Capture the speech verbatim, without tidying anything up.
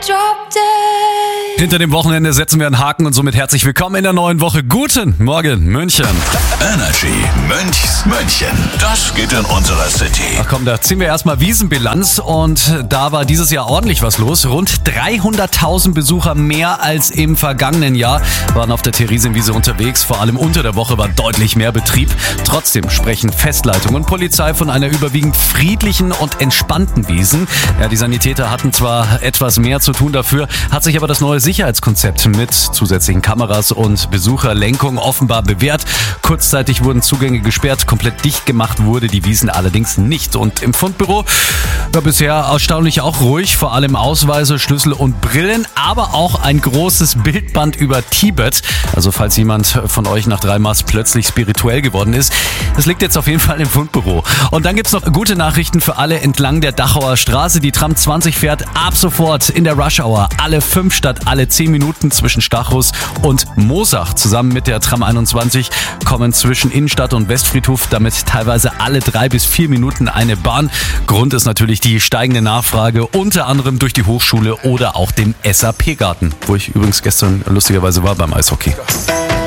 drop dead. Hinter dem Wochenende setzen wir einen Haken und somit herzlich willkommen in der neuen Woche. Guten Morgen, München. Energy Münchs München. Das geht in unserer City. Ach komm, da ziehen wir erstmal Wiesenbilanz und da war dieses Jahr ordentlich was los. Rund dreihunderttausend Besucher mehr als im vergangenen Jahr waren auf der Theresienwiese unterwegs. Vor allem unter der Woche war deutlich mehr Betrieb. Trotzdem sprechen Festleitung und Polizei von einer überwiegend friedlichen und entspannten Wiesn. Ja, die Sanitäter hatten zwar etwas mehr zu tun dafür, hat sich aber das neue Sicherheitskonzept mit zusätzlichen Kameras und Besucherlenkung offenbar bewährt. Kurzzeitig wurden Zugänge gesperrt, komplett dicht gemacht wurde die Wiesn allerdings nicht. Und im Fundbüro war bisher erstaunlich auch ruhig, vor allem Ausweise, Schlüssel und Brillen, aber auch ein großes Bildband über Tibet. Also falls jemand von euch nach drei Maß plötzlich spirituell geworden ist, das liegt jetzt auf jeden Fall im Fundbüro. Und dann gibt's noch gute Nachrichten für alle entlang der Dachauer Straße. Die Tram zwanzig fährt ab sofort in der Rush Hour alle fünf statt alle zehn Minuten zwischen Stachus und Moosach. Zusammen mit der Tram einundzwanzig kommen zwischen Innenstadt und Westfriedhof damit teilweise alle drei bis vier Minuten eine Bahn. Grund ist natürlich die steigende Nachfrage, unter anderem durch die Hochschule oder auch den S A P-Garten, wo ich übrigens gestern lustigerweise war beim Eishockey.